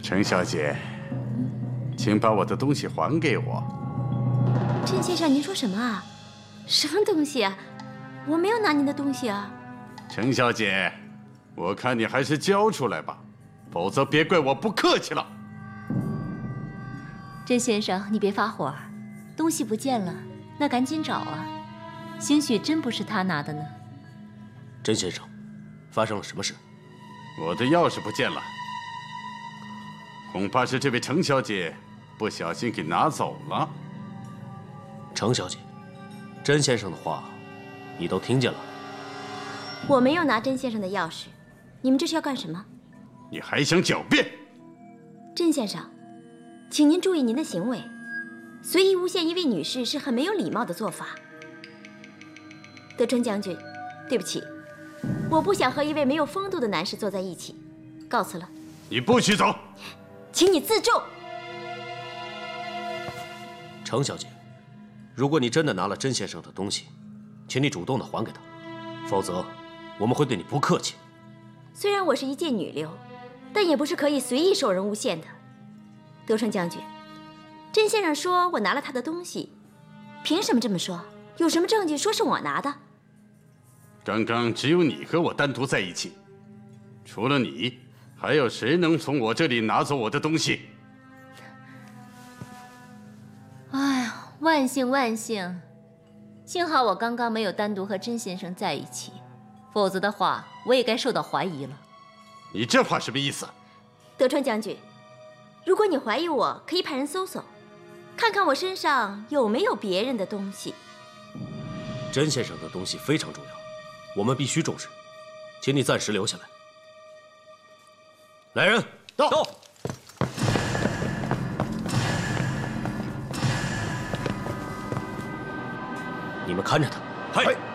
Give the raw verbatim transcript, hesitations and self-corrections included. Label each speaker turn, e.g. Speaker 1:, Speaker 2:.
Speaker 1: 程小姐，请把我的东西还给我。
Speaker 2: 甄先生，您说什么啊？什么东西啊？我没有拿您的东西啊。
Speaker 1: 程小姐，我看你还是交出来吧，否则别怪我不客气了。
Speaker 3: 甄先生，你别发火，东西不见了，那赶紧找啊，兴许真不是他拿的呢。
Speaker 4: 甄先生，发生了什么事？
Speaker 1: 我的钥匙不见了，恐怕是这位程小姐不小心给拿走了。
Speaker 4: 程小姐，甄先生的话你都听见了。
Speaker 2: 我没有拿甄先生的钥匙，你们这是要干什么？
Speaker 1: 你还想狡辩？
Speaker 2: 甄先生，请您注意您的行为，随意诬陷一位女士是很没有礼貌的做法。德川将军，对不起，我不想和一位没有风度的男士坐在一起，告辞了。
Speaker 1: 你不许走，
Speaker 2: 请你自重。
Speaker 4: 程小姐，如果你真的拿了甄先生的东西，请你主动的还给他，否则我们会对你不客气。
Speaker 2: 虽然我是一介女流，但也不是可以随意受人诬陷的。德川将军，甄先生说我拿了他的东西，凭什么这么说？有什么证据说是我拿的？
Speaker 1: 刚刚只有你和我单独在一起，除了你，还有谁能从我这里拿走我的东西？
Speaker 3: 哎呀，万幸万幸，幸好我刚刚没有单独和甄先生在一起，否则的话，我也该受到怀疑了。
Speaker 1: 你这话什么意思？
Speaker 2: 德川将军，如果你怀疑我，可以派人搜搜，看看我身上有没有别人的东西。
Speaker 4: 甄先生的东西非常重要，我们必须重视，请你暂时留下来。来人，到。到你们看着他。
Speaker 5: 嗨。